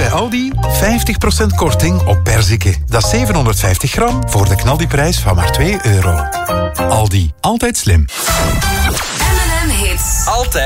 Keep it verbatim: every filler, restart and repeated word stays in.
bij Aldi vijftig procent korting op perziken. Dat is zevenhonderdvijftig gram voor de knaldiprijs van maar twee euro. Aldi, altijd slim. M en M Hits. Altijd.